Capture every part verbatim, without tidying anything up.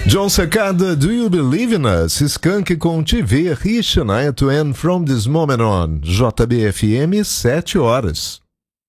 John Secada, Do You Believe in Us? Skank com T V, Rich Shania Twain, From This Moment On. J B F M, sete horas.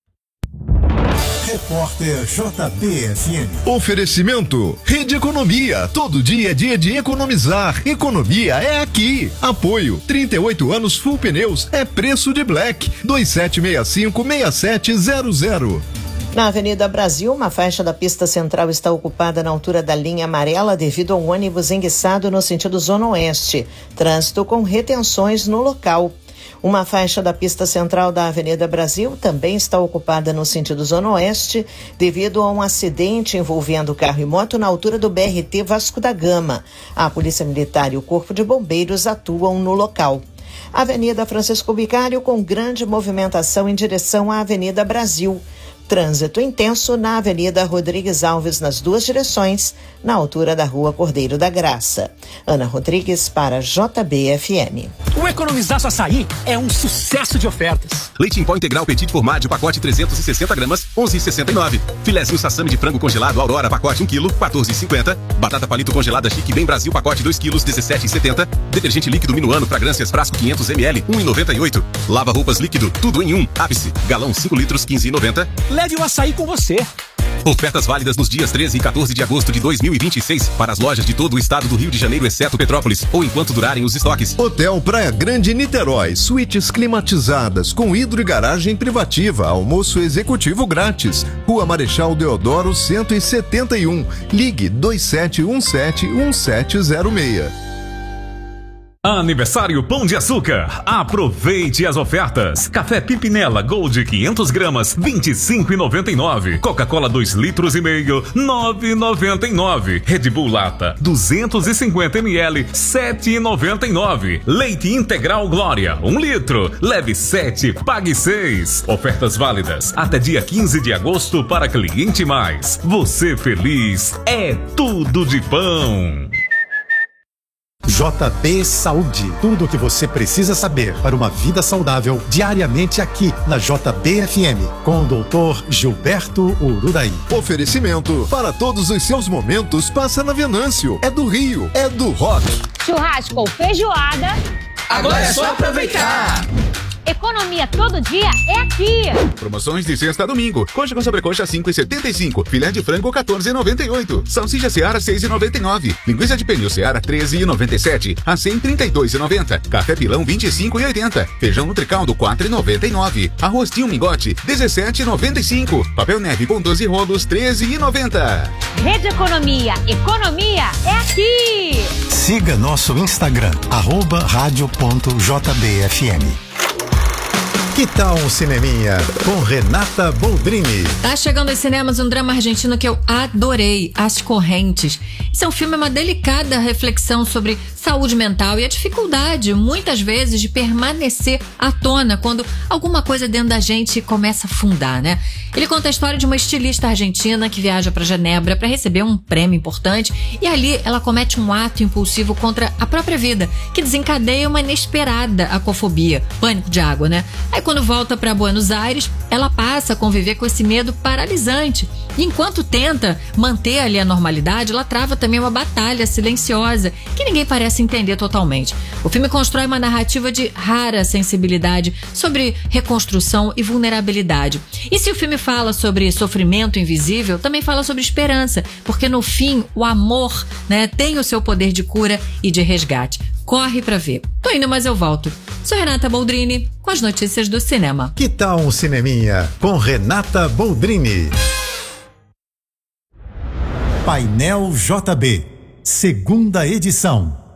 Repórter J B F M. Oferecimento Rede Economia. Todo dia é dia de economizar. Economia é aqui. Apoio trinta e oito anos Full Pneus é preço de Black. dois sete seis cinco, seis sete zero zero. Na Avenida Brasil, uma faixa da pista central está ocupada na altura da linha amarela devido a um ônibus enguiçado no sentido zona oeste. Trânsito com retenções no local. Uma faixa da pista central da Avenida Brasil também está ocupada no sentido zona oeste devido a um acidente envolvendo carro e moto na altura do B R T Vasco da Gama. A Polícia Militar e o Corpo de Bombeiros atuam no local. Avenida Francisco Bicário com grande movimentação em direção à Avenida Brasil. Trânsito intenso na Avenida Rodrigues Alves nas duas direções, na altura da Rua Cordeiro da Graça. Ana Rodrigues para J B F M. O Economizaço Açaí é um sucesso de ofertas. Leite em pó integral Petit Formagem, pacote trezentos e sessenta gramas, onze reais e sessenta e nove centavos. Filézinho sassami de frango congelado Aurora, pacote um quilo, quatorze reais e cinquenta centavos. Batata palito congelada Chique Bem Brasil, pacote dois quilos, dezessete reais e setenta centavos. Detergente líquido Minuano, fragrâncias frasco quinhentos mililitros, um real e noventa e oito centavos. Lava roupas líquido, tudo em um. Ápice, galão cinco litros, quinze reais e noventa centavos. Leve o açaí com você. Ofertas válidas nos dias treze e quatorze de agosto de dois mil e vinte e seis para as lojas de todo o estado do Rio de Janeiro, exceto Petrópolis, ou enquanto durarem os estoques. Hotel Praia Grande Niterói, suítes climatizadas com hidro e garagem privativa, almoço executivo grátis. Rua Marechal Deodoro cento e setenta e um. Ligue dois sete um sete, um sete zero seis. Aniversário Pão de Açúcar. Aproveite as ofertas. Café Pimpinela Gold quinhentas gramas, vinte e cinco reais e noventa e nove centavos. Coca-Cola dois litros e meio, nove reais e noventa e nove centavos. Red Bull Lata duzentos e cinquenta mililitros, sete reais e noventa e nove centavos. Leite Integral Glória um litro, leve sete, pague seis. Ofertas válidas até dia quinze de agosto para Cliente Mais. Você feliz é tudo de pão. J B Saúde. Tudo o que você precisa saber para uma vida saudável diariamente aqui na J B F M com o doutor Gilberto Ururaí. Oferecimento para todos os seus momentos passa na Venâncio. É do Rio, é do rock. Churrasco ou feijoada. Agora é só aproveitar. Economia todo dia é aqui. Promoções de sexta a domingo. Coxa com sobrecoxa cinco reais e setenta e cinco centavos. Filé de frango quatorze reais e noventa e oito centavos. Salsicha Seara seis reais e noventa e nove centavos. Linguiça de pernil Seara treze reais e noventa e sete centavos. A cem trinta e dois reais e noventa centavos. Café Pilão vinte e cinco reais e oitenta centavos. Feijão Nutricaldo quatro reais e noventa e nove centavos. Arroz Tio Mingote dezessete reais e noventa e cinco centavos. Papel Neve com doze rolos treze reais e noventa centavos. Rede Economia. Economia é aqui. Siga nosso Instagram, arroba rádio ponto J B F M. Que tal um cineminha com Renata Boldrini? Tá chegando aos cinemas um drama argentino que eu adorei, As Correntes. Esse é um filme, uma delicada reflexão sobre saúde mental e a dificuldade, muitas vezes, de permanecer à tona quando alguma coisa dentro da gente começa a afundar, né? Ele conta a história de uma estilista argentina que viaja para Genebra para receber um prêmio importante e ali ela comete um ato impulsivo contra a própria vida, que desencadeia uma inesperada acofobia, pânico de água, né? Aí quando volta para Buenos Aires, ela passa a conviver com esse medo paralisante. E enquanto tenta manter ali a normalidade, ela trava também uma batalha silenciosa que ninguém parece entender totalmente. O filme constrói uma narrativa de rara sensibilidade sobre reconstrução e vulnerabilidade. E se o filme fala sobre sofrimento invisível, também fala sobre esperança, porque no fim o amor, né, tem o seu poder de cura e de resgate. Corre pra ver. Tô indo, mas eu volto. Sou Renata Boldrini com as notícias do cinema. Que tal um cineminha com Renata Boldrini? Painel J B, segunda edição.